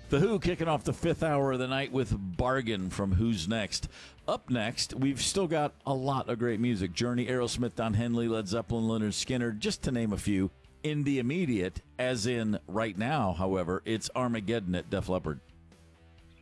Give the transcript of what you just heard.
The Who kicking off the fifth hour of the night with Bargain from Who's Next. Up next, we've still got a lot of great music. Journey, Aerosmith, Don Henley, Led Zeppelin, Lynyrd Skynyrd, just to name a few. In the immediate, as in right now, however, it's Armageddon at Def Leppard.